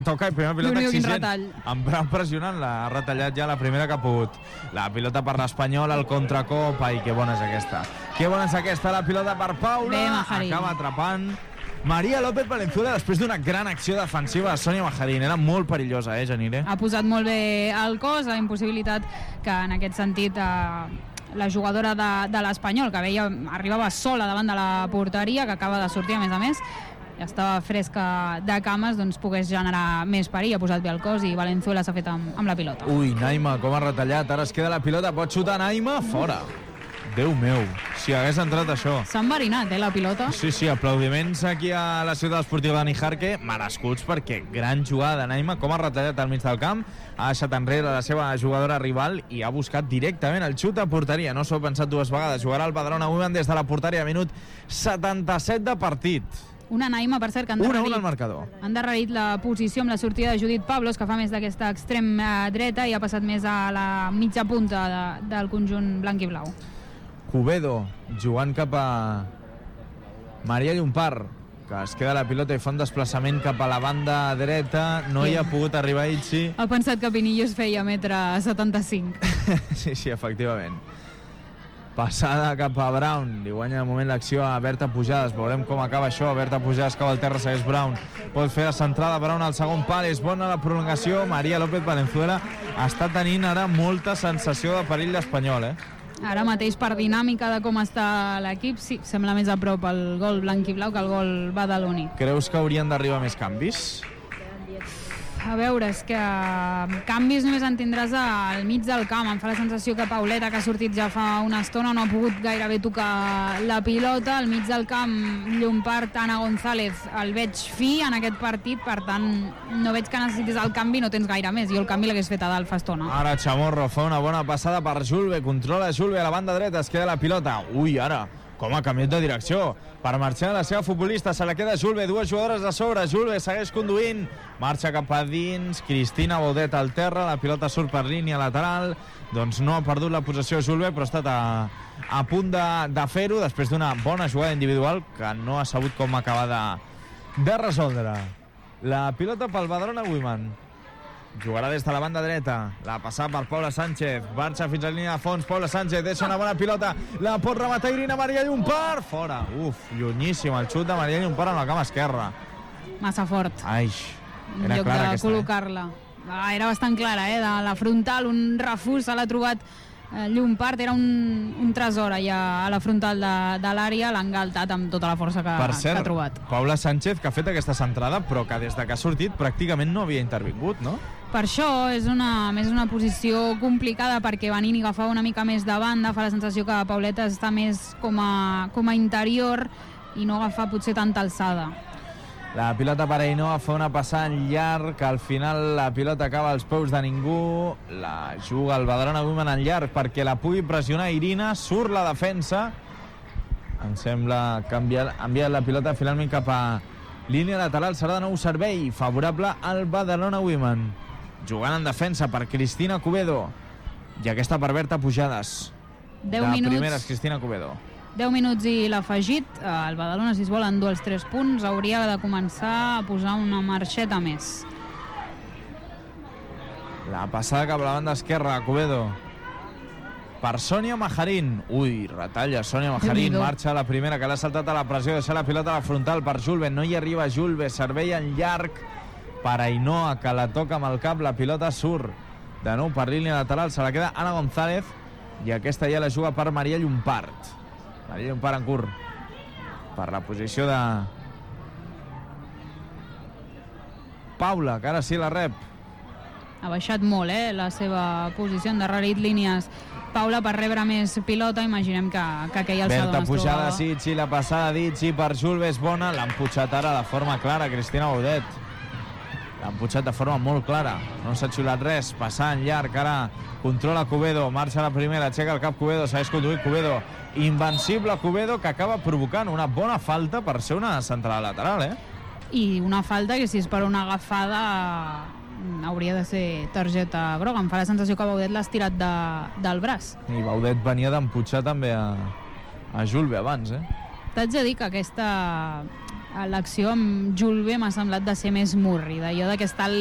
Toca i primera pilota exigent. En Brown pressionant, ha retallat ja la primera que ha pogut. La pilota per l'Espanyol, el contracop. Ai, que bona és aquesta. Que bona és aquesta, la pilota per Paula. Acaba atrapant Maria López Valenzuela després d'una gran acció defensiva de Sònia Majarín. Era molt perillosa, Janire? Ha posat molt bé el cos, la impossibilitat que en aquest sentit la jugadora de l'Espanyol, que arribava sola davant de la porteria, que acaba de sortir a més, ja estava fresca de cames, doncs pogués generar més perill, ha posat bé el cos i Valenzuela s'ha fet amb la pilota. Ui, Naima, com ha retallat, ara es queda la pilota, pot xutar Naima, fora. Déu meu, si hagués entrat això. S'ha enverinat, la pilota. Sí, aplaudiments aquí a la ciutat esportiva de Nijarque, merescuts perquè gran jugada de Naima, com ha retallat al mig del camp, ha deixat enrere la seva jugadora rival i ha buscat directament el xut a porteria. No s'ho ha pensat dues vegades, jugarà el Badalona Women des de la porteria, minut 77 de partit. Una Naima, per cert, que han endarrerit la posició amb la sortida de Judit Pablos, que fa més d'aquesta extrem dreta i ha passat més a la mitja punta del conjunt blanc i blau. Cubedo jugant cap a Maria Llompart, que es queda la pilota i fa un desplaçament cap a la banda dreta. No hi ha pogut arribar Itzi. Ha pensat que Pinillos feia 1,75 m. Sí, efectivament. Passada cap a Brown, li guanya de moment l'acció a Berta Pujades, veurem com acaba això. Berta Pujades cau al terra, segueix Brown, pot fer la centrada, Brown al segon pal, és bona la prolongació. Maria López Valenzuela està tenint ara molta sensació de perill d'Espanyol, Ara mateix, per dinàmica de com està l'equip, sí, sembla més a prop el gol blanc i blau que el gol badaloní. Creus que haurien d'arribar més canvis? A veure, és que canvis només en tindràs al mig del camp. Em fa la sensació que Pauleta, que ha sortit ja fa una estona, no ha pogut gairebé tocar la pilota. Al mig del camp, Llompart, Ana González, el veig fi en aquest partit, per tant, no veig que necessitis el canvi, no tens gaire més. Jo el canvi l'hagués fet a dalt fa estona. Ara Chamorro fa una bona passada per Julve, controla Julve a la banda dreta, es queda la pilota. Ui, ara, com ha canviat de direcció per marxar la seva futbolista, se la queda Julve, dues jugadores de sobre, Julve segueix conduint, marxa cap a dins, Cristina Baudet al terra, la pilota surt per línia lateral, doncs no ha perdut la possessió Julve, però ha estat a punt de fer-ho després d'una bona jugada individual que no ha sabut com acabar de resoldre. La pilota pel Badalona Women. Jugarà des de la banda dreta, la passada per Paula Sánchez, marxa fins a la línia de fons, Paula Sánchez deixa una bona pilota, la pot rematar Irina Maria Llompart, fora, llunyíssim el xut de Maria Llompart amb la cama esquerra, massa fort, ai, era clara aquesta, col·locar-la, era bastant clara, de la frontal, un refús, se l'ha trobat Llompart, era un tresor allà a la frontal de l'àrea, l'ha engaltat amb tota la força que ha trobat. Paula Sánchez, que ha fet aquesta centrada, però que des de que ha sortit pràcticament no havia intervingut, no? Per això és més una posició complicada, perquè Vanini agafava una mica més de banda, fa la sensació que Pauleta està més com a interior i no agafa potser tanta alçada. La pilota per Ainhoa fa una passada en llarg, que al final la pilota acaba als peus de ningú, la juga el Badalona Women en llarg perquè la pugui pressionar Irina, surt la defensa, em sembla que ha enviat la pilota finalment cap a línia lateral, serà de nou servei favorable al Badalona Women, jugant en defensa per Cristina Cubedo i aquesta per Berta Pujades. 10 minuts. De primeres, Cristina Cubedo. 10 minuts i l'afegit, el Badalona, si es vol, endur els 3 punts, hauria de començar a posar una marxeta més. La passada cap a la banda esquerra, Cubedo. Per Sònia Majarín. Ui, retalla Sònia Majarín, marxa la primera, que l'ha saltat a la pressió, deixa la pilota a la frontal per Julve, no hi arriba Julve, servei en llarg per Ainhoa, que la toca amb el cap, la pilota surt de nou per línia lateral, se la queda Ana González i aquesta ja la juga per Maria Llompart. Maria Llompart en curt per la posició de Paula, que ara sí la rep. Ha baixat molt la seva posició, han endarrerit línies Paula per rebre més pilota, imaginem que aquell alçada Berta Pujades, Itzi, la passada d'Itzi per Julve és bona, l'han putxat ara de forma clara Cristina Baudet, l'han putxat de forma molt clara, no s'ha xiulat res, passant llarg, ara controla Cubedo, marxa la primera, aixeca el cap Cubedo, segueix conduint Cubedo, invencible Cubedo, que acaba provocant una bona falta per ser una central lateral, i una falta que si és per una agafada hauria de ser targeta groga. Em fa la sensació que Baudet l'ha estirat del braç. I Baudet venia d'emputxar també a Julve abans, T'haig de dir que aquesta l'acció amb Julve m'ha semblat de ser més murri, d'allò que està